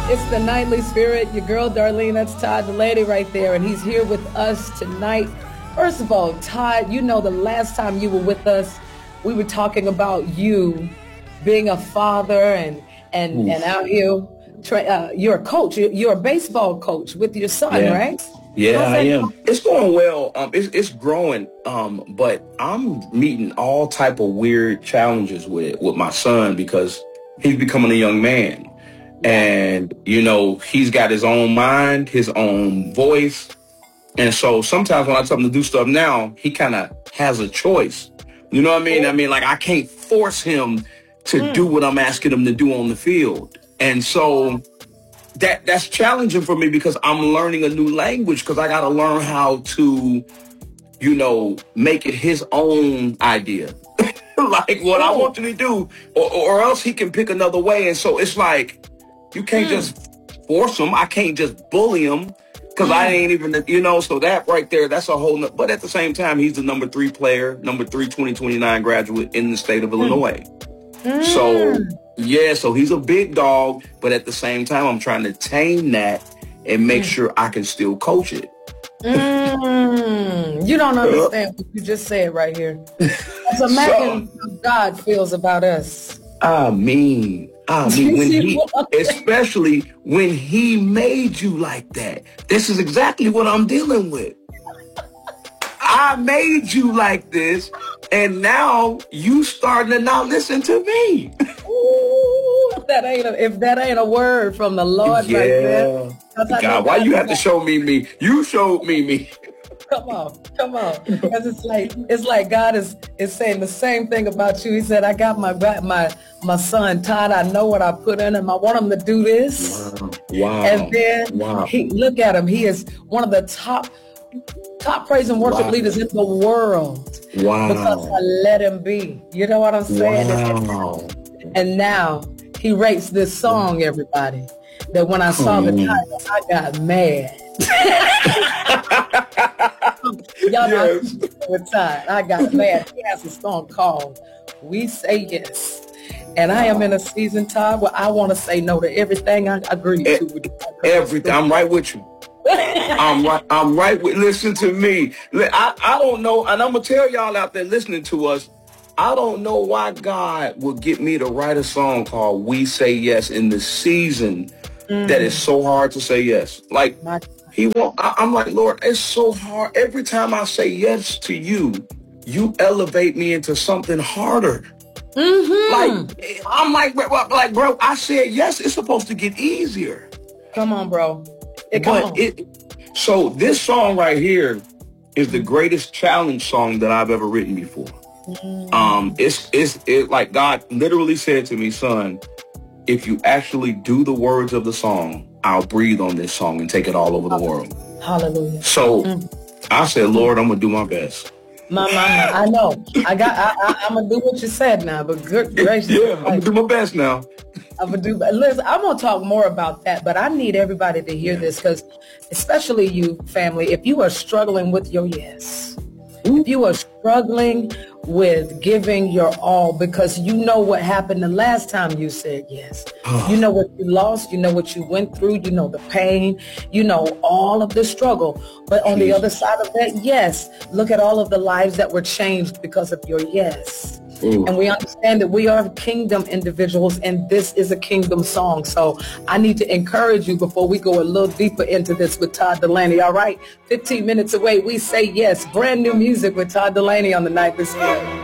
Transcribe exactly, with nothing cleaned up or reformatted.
It's the Nightly Spirit, your girl Darlene, that's Todd Delaney right there, and he's here with us tonight. First of all, Todd, you know the last time you were with us, we were talking about you being a father and and, and out here, uh, you're a coach, you're, you're a baseball coach with your son, yeah. right? Yeah, I am. It's going well. Um, it's, it's growing, um, but I'm meeting all type of weird challenges with with my son because he's becoming a young man. And, you know, he's got his own mind, his own voice. And so sometimes when I tell him to do stuff now, he kind of has a choice. You know what I mean? I mean, like, I can't force him to mm. do what I'm asking him to do on the field. And so that that's challenging for me because I'm learning a new language because I got to learn how to, you know, make it his own idea. Like what oh. I want you to do, or, or else he can pick another way. And so it's like, you can't mm. just force him. I can't just bully him because mm. I ain't even, you know, so that right there, that's a whole, no- but at the same time, he's the number three player, number three twenty twenty-nine graduate in the state of mm. Illinois. Mm. So, yeah, so he's a big dog, but at the same time, I'm trying to tame that and make mm. sure I can still coach it. Mm. You don't understand what you just said right here. So imagine so, how God feels about us. I mean, I mean, when he, especially when he made you like that. This is exactly what I'm dealing with. I made you like this, and now you starting to not listen to me. Ooh, if that ain't a, if that ain't a word from the Lord yeah. right there. God, why you have to show me me? You showed me me. Come on, come on, because it's like it's like God is is saying the same thing about you. He said, "I got my my my son Todd. I know what I put in him. I want him to do this." Wow, wow. And then wow. he look at him. He is one of the top top praise and worship wow. leaders in the world. Wow! Because I let him be. You know what I'm saying? Wow! And now he rates this song, wow. everybody. That when I saw oh. the title, I got mad. Y'all know yes. with time. I got mad. He has a song called "We Say Yes," and I am in a season time where I want to say no to everything I agreed e- to. Everything. I'm right with you. I'm right. I'm right with. Listen to me. I I don't know, and I'm gonna tell y'all out there listening to us. I don't know why God will get me to write a song called "We Say Yes" in the season mm. that is so hard to say yes. Like. My- He won't. I, I'm like, Lord, it's so hard. Every time I say yes to you, you elevate me into something harder. Mm-hmm. Like, I'm like, like, bro, I said yes. It's supposed to get easier. Come on, bro. It, come but on. it. So this song right here is the greatest challenge song that I've ever written before. Mm. Um, it's it's it like God literally said to me, son, if you actually do the words of the song, I'll breathe on this song and take it all over the world. Hallelujah. So mm. I said, Lord, I'm going to do my best. My mama, I know. I got, I, I, I'm going to do what you said now, but good gracious. Yeah, I'm going to do my best now. I'm going to do, listen, I'm going to talk more about that, but I need everybody to hear yeah. this because especially you, family, if you are struggling with your yes, if you are struggling with giving your all because you know what happened the last time you said yes. You know what you lost. You know what you went through. You know the pain. You know all of the struggle. But on the other side of that, yes, look at all of the lives that were changed because of your yes. Ooh. And we understand that we are kingdom individuals and this is a kingdom song. So I need to encourage you before we go a little deeper into this with Todd Delaney. All right. fifteen minutes away. We say yes. Brand new music with Todd Delaney on the Nightly Spirit.